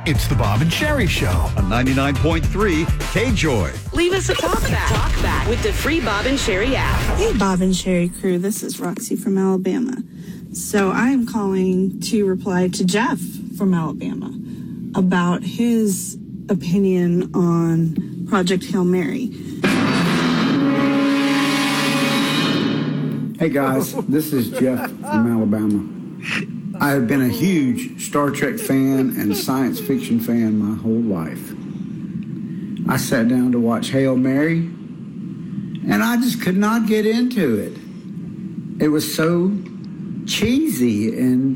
It's the Bob and Sherry Show on 99.3 KJOY. Leave us a talk back with the free Bob and Sherry app. Hey, Bob and Sherry crew. This is Roxy from Alabama. So I'm calling to reply to Jeff from Alabama about his opinion on Project Hail Mary. Hey guys, this is Jeff from Alabama. I have been a huge Star Trek fan and science fiction fan my whole life. I sat down to watch Hail Mary, and I just could not get into it. It was so cheesy and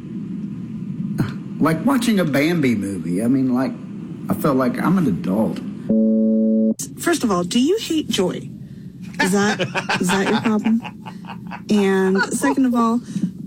like watching a Bambi movie. I mean, like, I felt like I'm an adult. First of all, do you hate joy? Is that your problem? And second of all,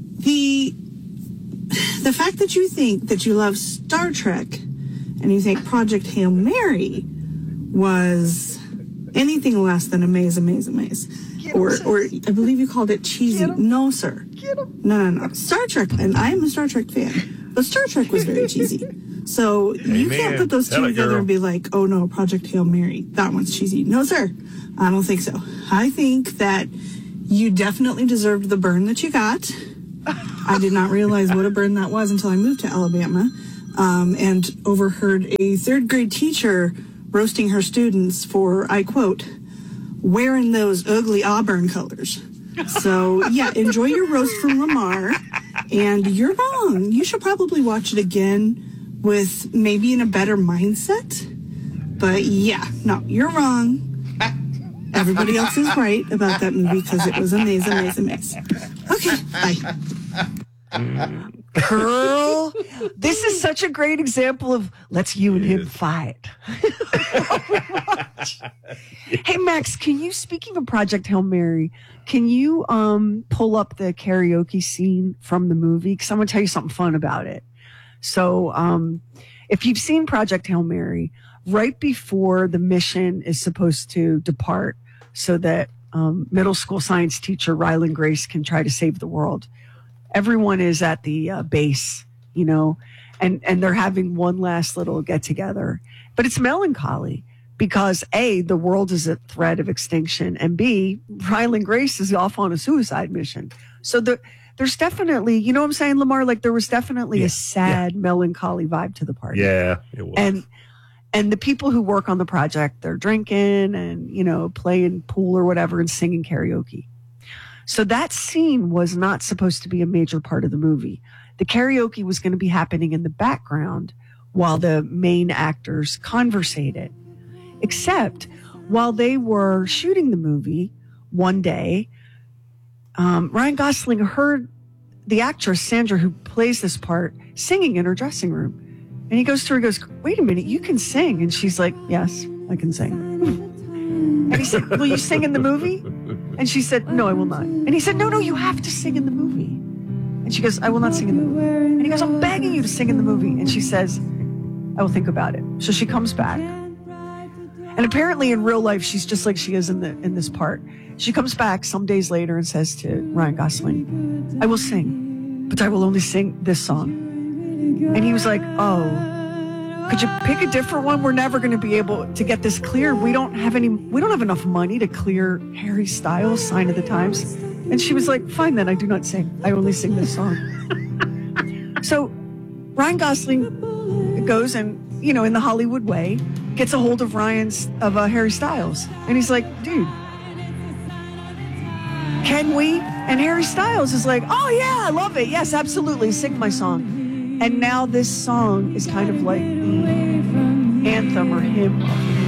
the fact that you think that you love Star Trek and you think Project Hail Mary was anything less than amaze. Or I believe you called it cheesy. No, sir. No. Star Trek, and I am a Star Trek fan, but Star Trek was very cheesy. So you can't put those two together and be like, oh no, Project Hail Mary, that one's cheesy. No, sir. I don't think so. I think that you definitely deserved the burn that you got. I did not realize what a burn that was until I moved to Alabama and overheard a third grade teacher roasting her students for, I quote, wearing those ugly auburn colors. So, yeah, enjoy your roast from Lamar. And you're wrong. You should probably watch it again with maybe in a better mindset. But, yeah, no, you're wrong. Everybody else is right about that movie because it was amaze. Okay, bye. Girl, this is such a great example of let's you and him fight. Hey, Max, speaking of Project Hail Mary, can you pull up the karaoke scene from the movie? Because I'm going to tell you something fun about it. So if you've seen Project Hail Mary, right before the mission is supposed to depart so that middle school science teacher Ryland Grace can try to save the world, everyone is at the base, and they're having one last little get together. But it's melancholy because A, the world is at threat of extinction, and B, Ryland Grace is off on a suicide mission. So there's definitely, you know what I'm saying, Lamar? Like there was definitely a sad, melancholy vibe to the party. Yeah, it was. And the people who work on the project, they're drinking and, playing pool or whatever and singing karaoke. So that scene was not supposed to be a major part of the movie. The karaoke was going to be happening in the background while the main actors conversated. Except while they were shooting the movie one day, Ryan Gosling heard the actress, Sandra, who plays this part, singing in her dressing room. And he goes to her and goes, wait a minute, you can sing. And she's like, yes, I can sing. And he said, will you sing in the movie? And she said, no, I will not. And he said, no, you have to sing in the movie. And she goes, I will not sing in the movie. And he goes, I'm begging you to sing in the movie. And she says, I will think about it. So she comes back. And apparently in real life, she's just like she is in this part. She comes back some days later and says to Ryan Gosling, I will sing, but I will only sing this song. And he was like, oh, could you pick a different one? We're never going to be able to get this clear. We don't have enough money to clear Harry Styles' Sign of the Times. And she was like, fine then, I do not sing. I only sing this song. So Ryan Gosling goes and, in the Hollywood way, gets a hold of Harry Styles. And he's like, dude, can we? And Harry Styles is like, oh yeah, I love it. Yes, absolutely. Sing my song. And now this song is kind of like the anthem or hymn of the